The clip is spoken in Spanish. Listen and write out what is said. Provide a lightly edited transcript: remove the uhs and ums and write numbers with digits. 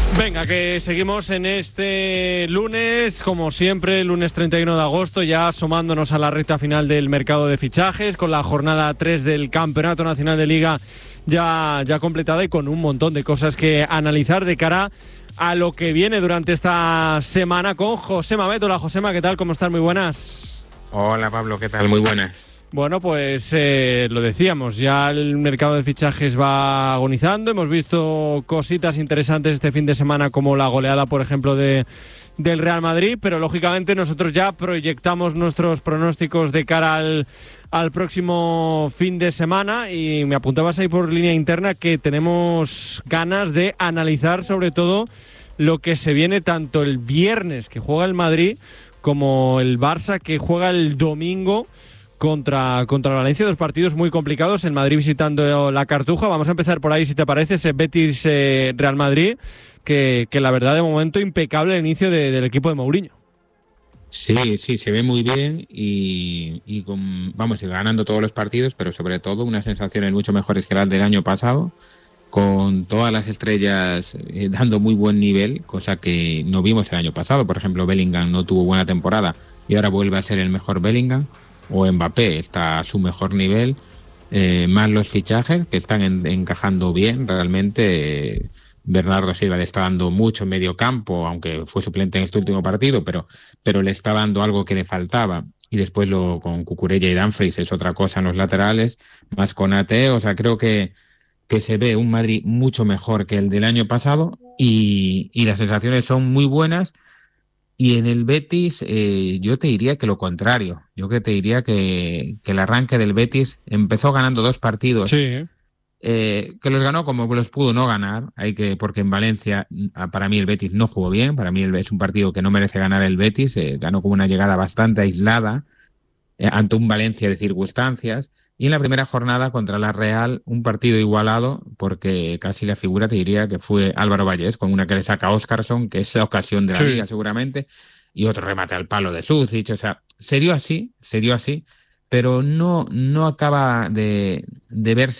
Venga, que seguimos en este lunes, como siempre, lunes 31 de agosto, ya asomándonos a la recta final del mercado de fichajes, con la jornada 3 del Campeonato Nacional de Liga ya completada y con un montón de cosas que analizar de cara a lo que viene durante esta semana con Josema Bet. Hola Josema, ¿qué tal? ¿Cómo estás? Muy buenas. Hola Pablo, ¿qué tal? Muy buenas. Bueno, pues lo decíamos, ya el mercado de fichajes va agonizando. Hemos visto cositas interesantes este fin de semana, como la goleada, por ejemplo, del Real Madrid, pero lógicamente nosotros ya proyectamos nuestros pronósticos de cara al próximo fin de semana, y me apuntabas ahí por línea interna que tenemos ganas de analizar sobre todo lo que se viene tanto el viernes, que juega el Madrid, como el Barça, que juega el domingo contra Valencia. Dos partidos muy complicados, el Madrid visitando la Cartuja. Vamos a empezar por ahí, si te parece, ese Betis Real Madrid, que la verdad de momento impecable el inicio del equipo de Mourinho. Sí, se ve muy bien y ganando todos los partidos, pero sobre todo unas sensaciones mucho mejores que las del año pasado, con todas las estrellas dando muy buen nivel, cosa que no vimos el año pasado. Por ejemplo, Bellingham no tuvo buena temporada y ahora vuelve a ser el mejor Bellingham, o Mbappé está a su mejor nivel, más los fichajes que están encajando bien realmente. Bernardo Silva le está dando mucho en medio campo, aunque fue suplente en este último partido, pero le está dando algo que le faltaba. Y después con Cucurella y Dumfries es otra cosa en los laterales, más con Ate. O sea, creo que se ve un Madrid mucho mejor que el del año pasado y las sensaciones son muy buenas. Y en el Betis yo te diría que lo contrario. Yo que te diría que el arranque del Betis empezó ganando 2 partidos. Sí. Que los ganó como los pudo no ganar, porque en Valencia para mí el Betis no jugó bien. Para mí es un partido que no merece ganar el Betis. Ganó como una llegada bastante aislada ante un Valencia de circunstancias, y en la primera jornada contra la Real un partido igualado, porque casi la figura te diría que fue Álvaro Vallés, con una que le saca a Óscarson, que es la ocasión de la Liga seguramente, y otro remate al palo de Sucic. O sea, se dio así, pero no acaba de verse